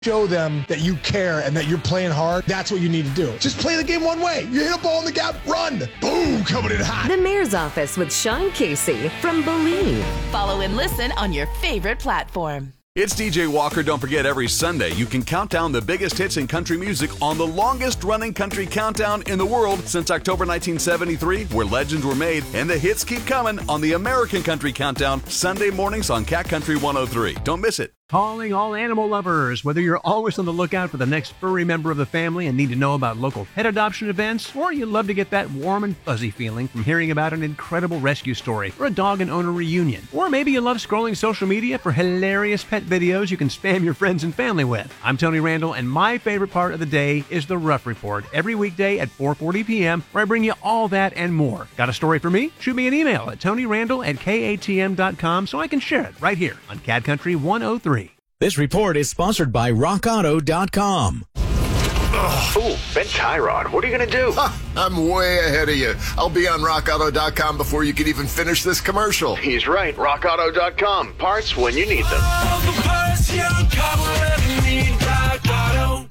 show them that you care and that you're playing hard, that's what you need to do. Just play the game one way. You hit a ball in the gap, run. Boom, coming in hot. The Mayor's Office with Sean Casey from Believe. Follow and listen on your favorite platform. It's DJ Walker. Don't forget, every Sunday you can count down the biggest hits in country music on the longest-running country countdown in the world since October 1973, where legends were made, and the hits keep coming on the American Country Countdown, Sunday mornings on Cat Country 103. Don't miss it. Calling all animal lovers. Whether you're always on the lookout for the next furry member of the family and need to know about local pet adoption events, or you love to get that warm and fuzzy feeling from hearing about an incredible rescue story or a dog and owner reunion, or maybe you love scrolling social media for hilarious pet videos you can spam your friends and family with. I'm Tony Randall, and my favorite part of the day is the Rough Report every weekday at 4:40 p.m., where I bring you all that and more. Got a story for me? Shoot me an email at TonyRandall@KATM.com so I can share it right here on Cat Country 103. This report is sponsored by RockAuto.com. Ooh, bent tie rod. What are you going to do? I'm way ahead of you. I'll be on RockAuto.com before you can even finish this commercial. He's right. RockAuto.com. Parts when you need them. All the parts your car will ever need. Rock Auto.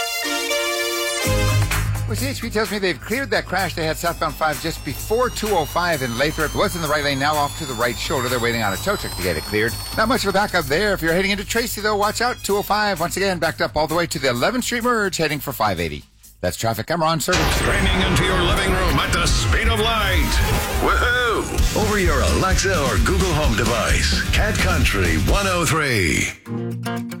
Well, CHP tells me they've cleared that crash they had southbound 5 just before 205 in Lathrop. It was in the right lane, now off to the right shoulder. They're waiting on a tow truck to get it cleared. Not much of a backup there. If you're heading into Tracy, though, watch out. 205, once again, backed up all the way to the 11th Street merge, heading for 580. That's traffic. I'm Ron Service. Streaming into your living room at the speed of light. Woohoo! Over your Alexa or Google Home device. Cat Country 103.